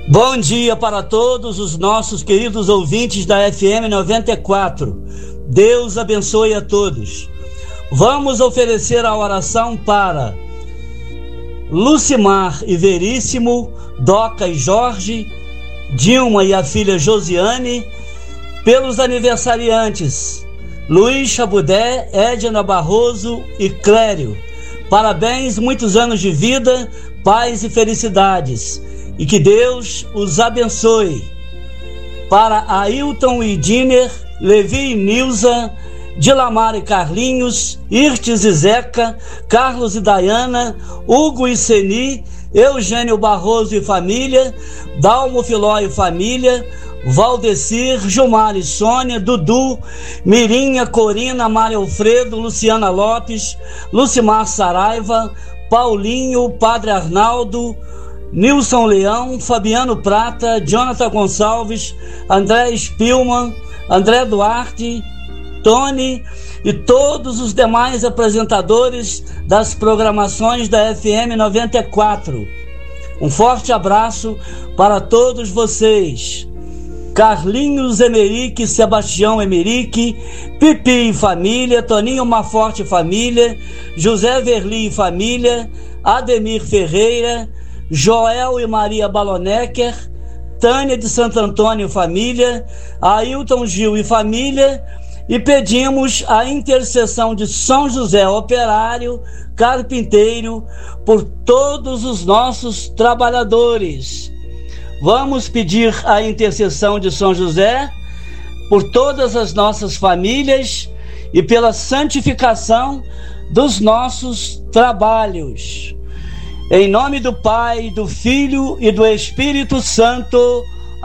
Bom dia para todos os nossos queridos ouvintes da FM 94. Deus abençoe a todos. Vamos oferecer a oração para Lucimar e Veríssimo, Doca e Jorge, Dilma e a filha Josiane, pelos aniversariantes Luiz Chabudé, Edna Barroso e Clério. Parabéns, muitos anos de vida, paz e felicidades. E que Deus os abençoe. Para Ailton e Diner, Levi e Nilza, Dilamar e Carlinhos, Irtes e Zeca, Carlos e Dayana, Hugo e Seni, Eugênio Barroso e família, Dalmo Filó e família, Valdecir, Gilmar e Sônia, Dudu, Mirinha, Corina, Mário Alfredo, Luciana Lopes, Lucimar Saraiva, Paulinho, Padre Arnaldo, Nilson Leão, Fabiano Prata, Jonathan Gonçalves, André Spilman, André Duarte, Tony e todos os demais apresentadores das programações da FM 94. Um forte abraço para todos vocês. Carlinhos Emerick, Sebastião Emerick, Pipi e família, Toninho Maforte e família, José Verli e família, Ademir Ferreira, Joel e Maria Balonecker, Tânia de Santo Antônio e família, Ailton Gil e família, e pedimos a intercessão de São José Operário, carpinteiro, por todos os nossos trabalhadores. Vamos pedir a intercessão de São José por todas as nossas famílias e pela santificação dos nossos trabalhos. Em nome do Pai, do Filho e do Espírito Santo.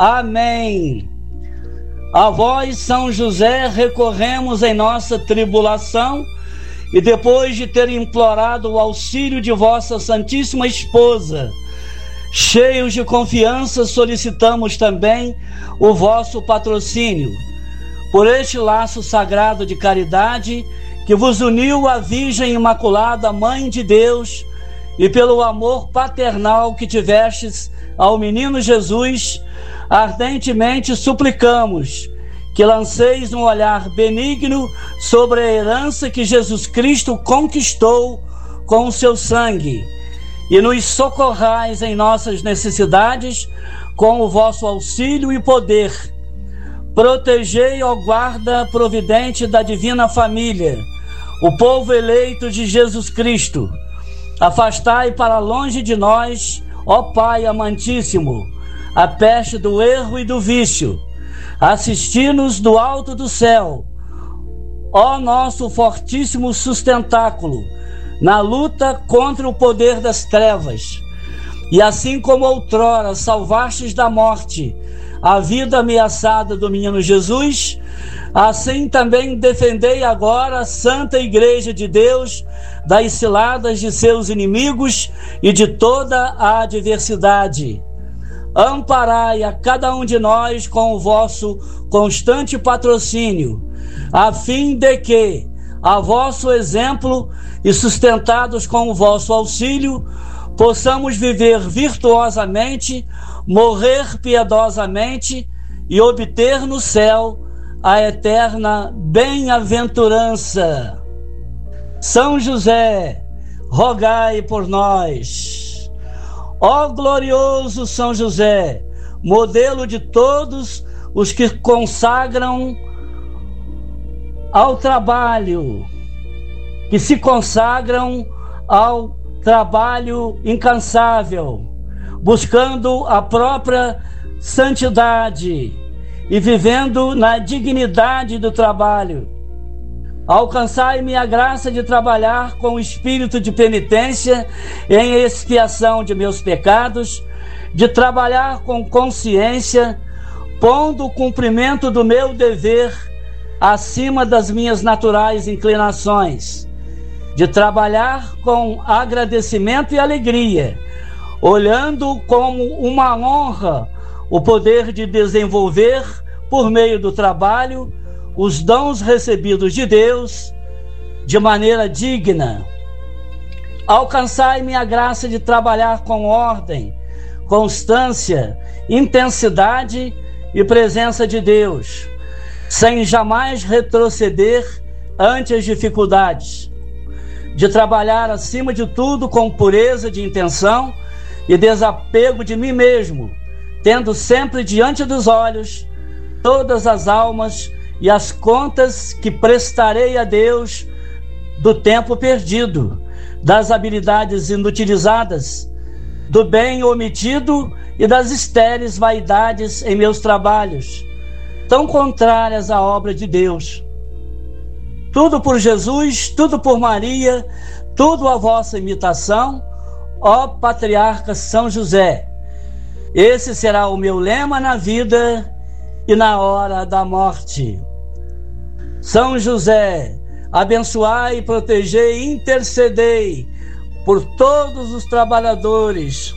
Amém. A vós, São José, recorremos em nossa tribulação e depois de ter implorado o auxílio de vossa Santíssima Esposa, cheios de confiança, solicitamos também o vosso patrocínio. Por este laço sagrado de caridade que vos uniu à Virgem Imaculada, Mãe de Deus, e pelo amor paternal que tivestes ao menino Jesus, ardentemente suplicamos que lanceis um olhar benigno sobre a herança que Jesus Cristo conquistou com o seu sangue e nos socorrais em nossas necessidades com o vosso auxílio e poder. Protegei, ó guarda providente da divina família, o povo eleito de Jesus Cristo. Afastai para longe de nós, ó Pai amantíssimo, a peste do erro e do vício. Assisti-nos do alto do céu, ó nosso fortíssimo sustentáculo, na luta contra o poder das trevas. E assim como outrora salvastes da morte a vida ameaçada do menino Jesus, assim também defendei agora a Santa Igreja de Deus das ciladas de seus inimigos e de toda a adversidade. Amparai a cada um de nós com o vosso constante patrocínio, a fim de que, a vosso exemplo e sustentados com o vosso auxílio, possamos viver virtuosamente, morrer piedosamente e obter no céu a eterna bem-aventurança. São José, rogai por nós. Ó glorioso São José, modelo de todos os que consagram ao trabalho, que se consagram ao trabalho incansável, buscando a própria santidade e vivendo na dignidade do trabalho. Alcançai-me a graça de trabalhar com o espírito de penitência em expiação de meus pecados, de trabalhar com consciência, pondo o cumprimento do meu dever acima das minhas naturais inclinações, de trabalhar com agradecimento e alegria, olhando como uma honra o poder de desenvolver, por meio do trabalho, os dons recebidos de Deus de maneira digna. Alcançai-me a graça de trabalhar com ordem, constância, intensidade e presença de Deus, sem jamais retroceder ante as dificuldades, de trabalhar acima de tudo com pureza de intenção e desapego de mim mesmo, tendo sempre diante dos olhos todas as almas e as contas que prestarei a Deus do tempo perdido, das habilidades inutilizadas, do bem omitido e das estéreis vaidades em meus trabalhos, tão contrárias à obra de Deus. Tudo por Jesus, tudo por Maria, tudo a vossa imitação, ó patriarca São José. Esse será o meu lema na vida e na hora da morte. São José, abençoai, protegei e intercedei por todos os trabalhadores.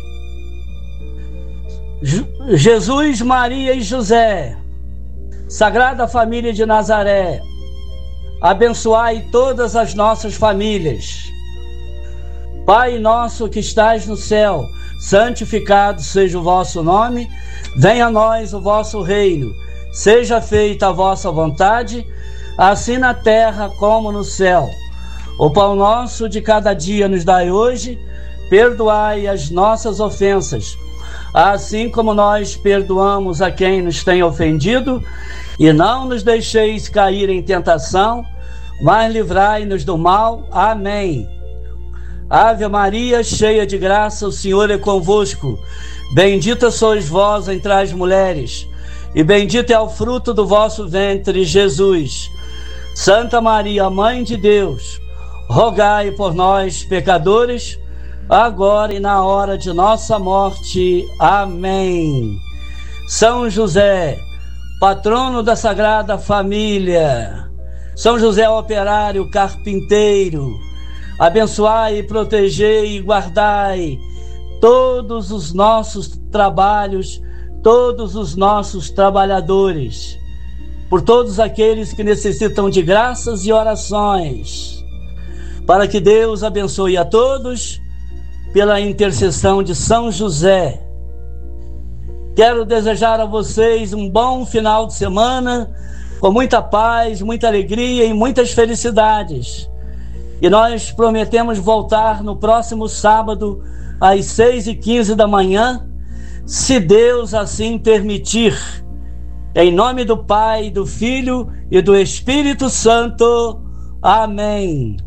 Jesus, Maria e José, Sagrada Família de Nazaré, abençoai todas as nossas famílias. Pai nosso que estais no céu, santificado seja o vosso nome, venha a nós o vosso reino, seja feita a vossa vontade, assim na terra como no céu. O pão nosso de cada dia nos dai hoje, perdoai as nossas ofensas, assim como nós perdoamos a quem nos tem ofendido, e não nos deixeis cair em tentação, mas livrai-nos do mal. Amém. Ave Maria, cheia de graça, o Senhor é convosco. Bendita sois vós entre as mulheres, e bendito é o fruto do vosso ventre, Jesus. Santa Maria, Mãe de Deus, rogai por nós, pecadores, agora e na hora de nossa morte. Amém. São José, patrono da Sagrada Família, São José operário, carpinteiro, abençoai, protegei e guardai todos os nossos trabalhos, todos os nossos trabalhadores, por todos aqueles que necessitam de graças e orações, para que Deus abençoe a todos pela intercessão de São José. Quero desejar a vocês um bom final de semana, com muita paz, muita alegria e muitas felicidades. E nós prometemos voltar no próximo sábado, às 6h15 da manhã, se Deus assim permitir. Em nome do Pai, do Filho e do Espírito Santo. Amém.